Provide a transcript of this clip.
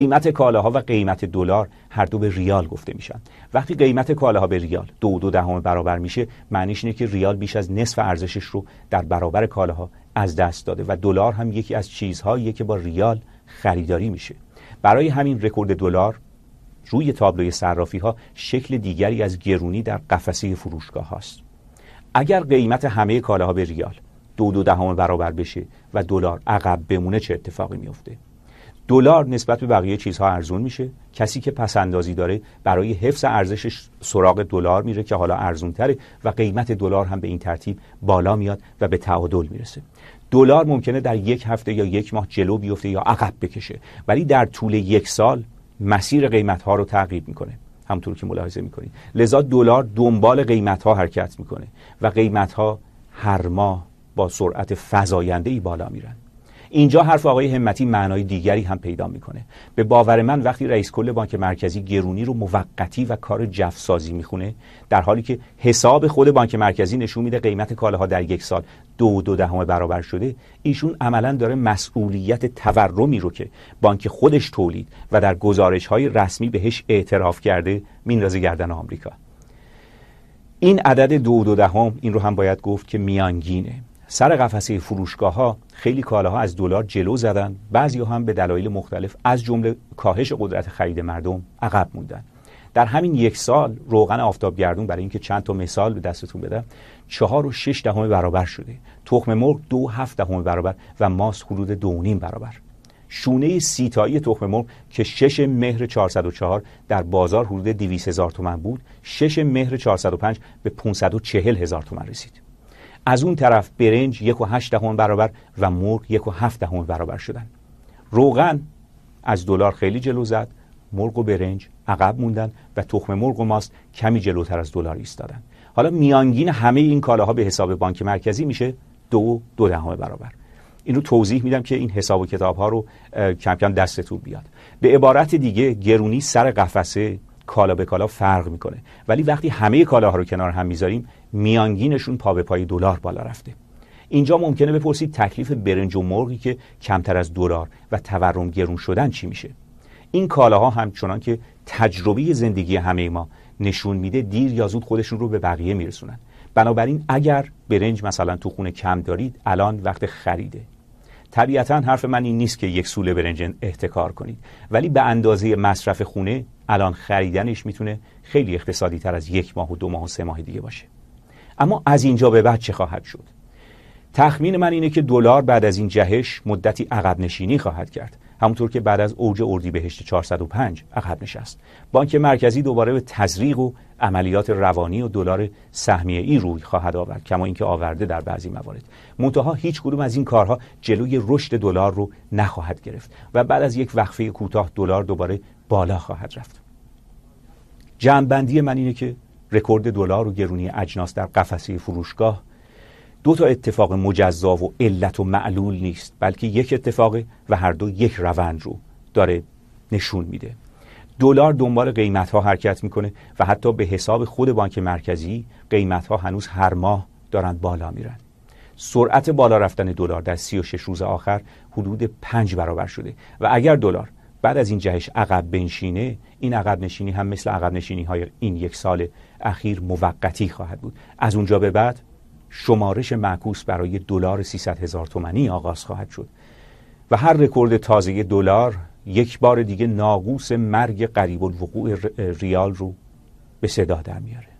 قیمت کالاها و قیمت دلار هر دو به ریال گفته میشن. وقتی قیمت کالاها به ریال 2.2 برابر میشه، معنیش اینه که ریال بیش از نصف ارزشش رو در برابر کالاها از دست داده و دلار هم یکی از چیزهاییه که با ریال خریداری میشه. برای همین رکورد دلار روی تابلوی صرافی ها شکل دیگری از گرونی در قفسه فروشگاه هاست. اگر قیمت همه کالاها به ریال 2.2 برابر بشه و دلار عقب بمونه، چه اتفاقی میفته؟ دلار نسبت به بقیه چیزها ارزون میشه. کسی که پسندازی داره برای حفظ ارزشش سراغ دلار میره که حالا ارزون تره و قیمت دلار هم به این ترتیب بالا میاد و به تعادل میرسه. دلار ممکنه در یک هفته یا یک ماه جلو بیفته یا عقب بکشه، ولی در طول یک سال مسیر قیمت ها رو تعقیب میکنه، همونطور که ملاحظه میکنید. لذا دلار دنبال قیمت ها حرکت میکنه و قیمت ها هر ماه با سرعت فزاینده‌ای بالا میرن. اینجا حرف آقای همتی معنای دیگری هم پیدا میکنه. به باور من وقتی رئیس کل بانک مرکزی گرونی رو موقتی و کار جفسازی میخونه، در حالی که حساب خود بانک مرکزی نشون میده قیمت کالاها در یک سال 2.2 برابر شده، ایشون عملا داره مسئولیت تورمی رو که بانک خودش تولید و در گزارش‌های رسمی بهش اعتراف کرده میندازه گردن آمریکا. این عدد 2.2 این رو هم باید گفت که میانگینه. سر قفسه فروشگاه ها خیلی کالاها از دلار جلو زدن، بعضی‌ها هم به دلایل مختلف از جمله کاهش قدرت خرید مردم عقب موندن. در همین یک سال روغن آفتابگردون، برای اینکه چند تا مثال به دستتون بدم، 4.6 برابر شده، تخم مرغ 2.7 برابر و ماست حدود 2.5 برابر. شونه سیتایی تخم مرغ که 6 مهر 404 در بازار حدود 200,000 تومان بود، 6 مهر 405 به 540,000 تومان رسید. از اون طرف برنج 1.8 برابر و مرغ 1.7 برابر شدن. روغن از دلار خیلی جلو زد، مرغ و برنج عقب موندن و تخم مرغ و ماست کمی جلوتر از دلار ایستادن. حالا میانگین همه این کالاها به حساب بانک مرکزی میشه 2.2 برابر. اینو توضیح میدم که این حساب و کتاب ها رو کم کم دستتون بیاد. به عبارت دیگه گرونی سر قفسه کالا به کالا فرق میکنه، ولی وقتی همه کالاها رو کنار هم میذاریم میانگینشون پا به پای دلار بالا رفته. اینجا ممکنه بپرسید تکلیف برنج و مرغی که کمتر از دلار و تورم گرون شدن چی میشه؟ این کالاها همچنان که تجربه زندگی همه ما نشون میده دیر یا زود خودشون رو به بقیه میرسونن. بنابراین اگر برنج مثلا تو خونه کم دارید، الان وقت خریده. طبیعتا حرف من این نیست که یک سوله برنج احتکار کنید، ولی به اندازه مصرف خونه الان خریدنش میتونه خیلی اقتصادی تر از 1 ماه و 2 ماه و 3 ماه دیگه باشه. اما از اینجا به بعد چه خواهد شد؟ تخمین من اینه که دلار بعد از این جهش مدتی عقب نشینی خواهد کرد، همونطور که بعد از اوج اردیبهشت 405 عقب نشست. بانک مرکزی دوباره به تزریق و عملیات روانی و دلار سهمیه‌ای روی خواهد آورد، کما اینکه آورده در بعضی موارد. منتها هیچ کدوم از این کارها جلوی رشد دلار رو نخواهد گرفت و بعد از یک وقفه کوتاه دلار دوباره بالا خواهد رفت. جمع‌بندی من اینه که رکورد دلار و گرونی اجناس در قفسه فروشگاه 2 اتفاق مجزا و علت و معلول نیست، بلکه یک اتفاقه و هر دو یک روند رو داره نشون میده. دلار دنبال قیمت‌ها حرکت میکنه و حتی به حساب خود بانک مرکزی قیمت‌ها هنوز هر ماه دارن بالا میرن. سرعت بالا رفتن دلار در 36 روز آخر حدود 5 برابر شده و اگر دلار بعد از این جهش عقب بنشینه، این عقب نشینی هم مثل عقب نشینی‌های این یک سال اخیر موقتی خواهد بود. از اونجا به بعد شمارش معکوس برای دلار 300,000 تومانی آغاز خواهد شد و هر رکورد تازه دلار یک بار دیگه ناقوس مرگ قریب الوقوع ریال رو به صدا در میاره.